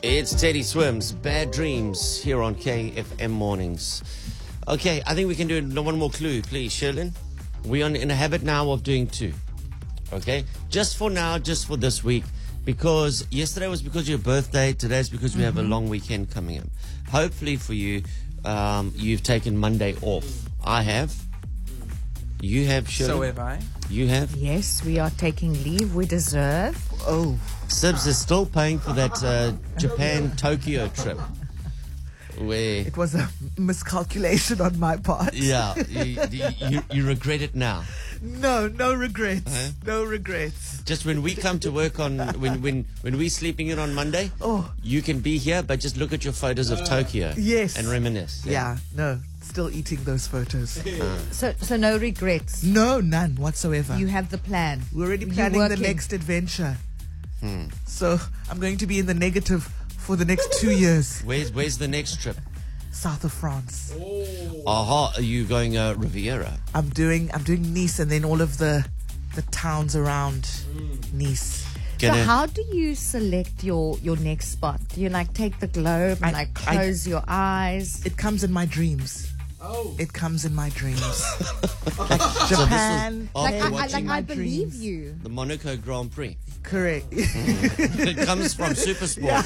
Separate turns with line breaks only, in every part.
It's Teddy Swims, Bad Dreams, here on KFM Mornings. Okay, I think we can do one more clue, please, Sherlyn. We are in a habit now of doing two. Okay? Just for now, just for this week. Because yesterday was because of your birthday, today's because we have a long weekend coming up. Hopefully for you, you've taken Monday off. I have. You have, Sherlyn.
So have I.
You have.
Yes, we are taking leave. We deserve.
Oh.
Sibs is still paying for that Japan-Tokyo trip. Where,
It was a miscalculation on my part.
yeah, you regret it now.
No regrets.
Huh?
No regrets.
Just when we come to work on, when we're sleeping in on Monday, you can be here, but just look at your photos of Tokyo.
Yes.
And reminisce.
Yeah, no. Still eating those photos.
So no regrets.
No, none whatsoever.
You have the plan.
We're already
You're
planning the
working.
next adventure. So I'm going to be in the negative for the next 2 years.
Where's the next trip?
South of France.
Aha, are you going Riviera?
I'm doing Nice and then all of the towns around Nice.
So
Gonna-
how do you select your next spot? Do you take the globe and close your eyes?
It comes in my dreams.
Oh.
It comes in my dreams.
So
Japan.
after
I
watching
I believe
dreams.
you.
the Monaco Grand Prix.
Correct.
It comes from Supersport.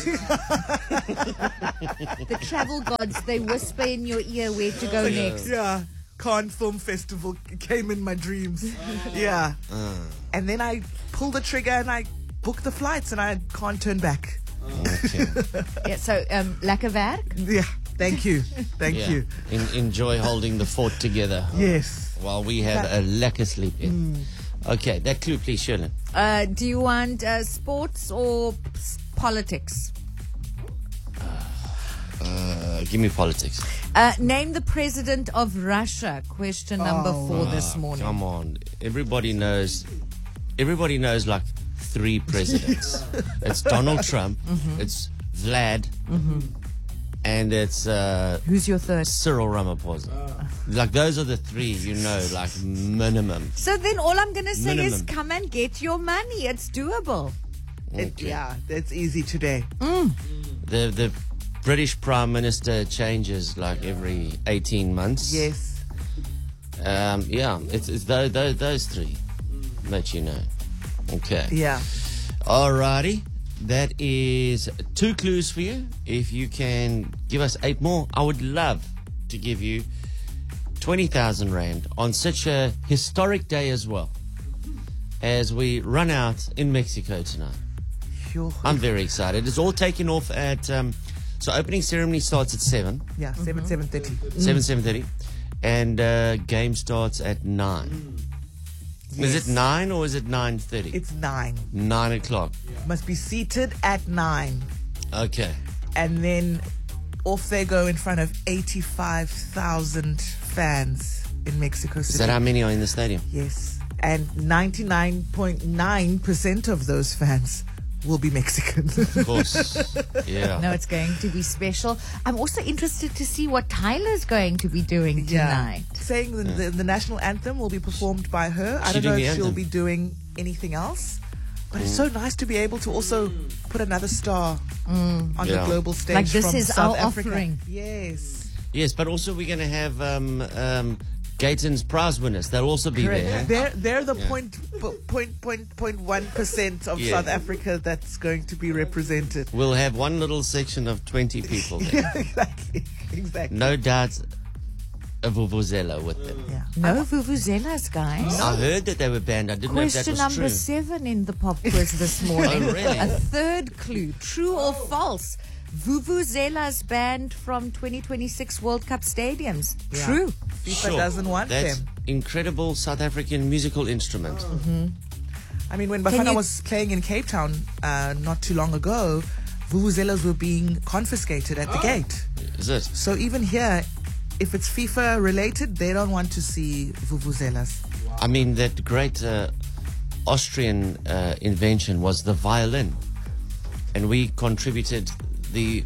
The travel gods, they whisper in your ear where to go next.
Yeah. Cannes Film Festival came in my dreams. Yeah. And then I pull the trigger and I book the flights and I can't turn back.
Okay.
Yeah, so, lekker werk?
Yeah. Thank you. Thank
Yeah.
you.
Enjoy holding the fort together
Yes.
while we have a lekker sleep in. Okay, that clue, please, Sherlyn.
Do you want sports or politics?
Give me politics.
Name the president of Russia. Question number 4 this morning.
Come on. Everybody knows like 3 presidents. It's Donald Trump, it's Vlad, and it's
Who's your third?
Cyril Ramaphosa. Like those are the 3, like minimum.
So then all I'm going to say is
Minimum.
come and get your money. It's doable.
Okay.
Yeah, that's easy today.
The British Prime Minister changes like every 18 months.
Yes.
Yeah, it's those 3 that you know. Okay.
Yeah.
Alrighty. That is 2 clues for you. If you can give us 8 more, I would love to give you 20,000 Rand on such a historic day as well, as we run out in Mexico tonight.
Sure.
I'm very excited. It's all taken off at, so opening ceremony starts at 7,
Yeah, 7:30.
7:30, and game starts at 9. Is it 9 or is it 9:30?
It's 9.
9 o'clock.
Must be seated at 9.
Okay.
And then off they go in front of 85,000 fans in Mexico City.
Is that how many are in the stadium?
Yes. And 99.9% of those fans will be Mexican.
Of course. Yeah.
No, it's going to be special. I'm also interested to see what Tyler's going to be doing tonight.
Saying the national anthem will be performed by her. I
She
don't know
doing
if
the
she'll
anthem?
be doing anything else. But it's so nice to be able to also put another star on the
Yeah.
global stage.
Like this
from
is
South
our
Africa.
offering.
Yes.
Yes, but also we're going to have Gaten's prize winners. They'll also be there.
They're the 0.1% of
Yeah.
South Africa that's going to be represented.
We'll have one little section of 20 people there.
Yeah, exactly.
No doubt a Vuvuzela with them.
Yeah.
No vuvuzelas, guys.
I heard that they were banned. I didn't know if
Question
that was
number
true.
7 in the pop quiz this morning.
Oh, really?
A third clue. True or false? Vuvuzelas banned from 2026 World Cup stadiums.
Yeah.
True.
FIFA
Sure.
doesn't want
That's
them.
incredible South African musical instrument.
I mean, when
Can
Bafana
you-
was playing in Cape Town not too long ago, vuvuzelas were being confiscated at the gate.
Is it?
So even here, if it's FIFA related, they don't want to see vuvuzelas.
I mean, that great Austrian invention was the violin. And we contributed the...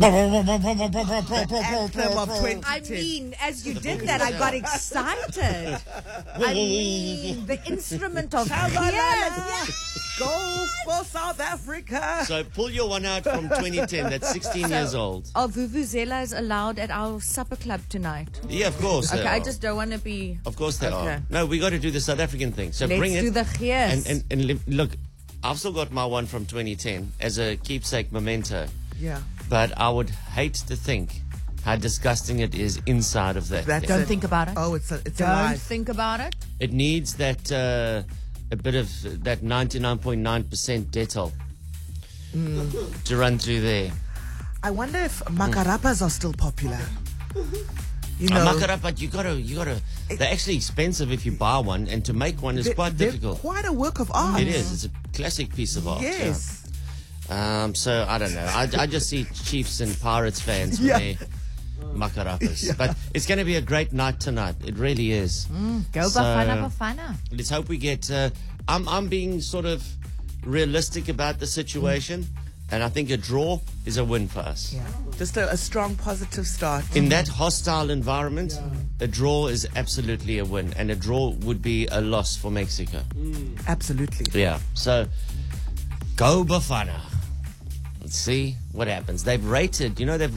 Anthem of 2010.
I mean, as you did that, I got excited. I mean, the instrument of yes.
Go for South Africa.
So pull your one out from 2010. That's 16 years old.
Are vuvuzelas allowed at our supper club tonight?
Yeah, of course.
Okay,
they
I
are.
just don't want to be...
Of course they
Okay.
are. No, we got to do the South African thing. So
Let's
bring it.
do the gears.
Look, I've still got my one from 2010 as a keepsake memento.
Yeah.
But I would hate to think how disgusting it is inside of that.
That's
thing.
Don't think about it.
Oh, it's
Don't
alive.
think about it.
It needs that a bit of that 99.9% Dettol to run through there.
I wonder if macarapas are still popular. You know,
Makarapa, you gotta. They're actually expensive if you buy one, and to make one is quite
they're
difficult.
quite a work of art.
It is. It's a classic piece of art.
Yes.
Yeah. So I don't know. I just see Chiefs and Pirates fans with
Yeah.
their makarapas. But it's going to be a great night tonight. It really is.
Go
So-
Bafana.
Let's hope we get. I'm being sort of realistic about the situation, and I think a draw is a win for us.
Yeah. Just a strong, positive start.
In that hostile environment, a draw is absolutely a win, and a draw would be a loss for Mexico.
Absolutely.
Yeah. So go Bafana. Let's see what happens. They've rated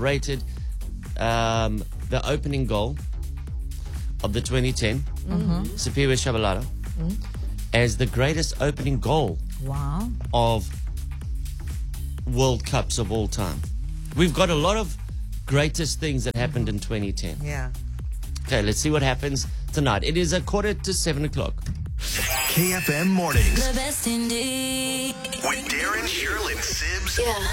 the opening goal of the 2010 Superior Shabalala as the greatest opening goal
Wow.
of World Cups of all time. We've got a lot of greatest things that happened in 2010.
Yeah.
Okay, let's see what happens tonight. It is 7:15.
KFM Mornings
The best indeed.
with Darren, Shirley, Sibbs,
Yeah.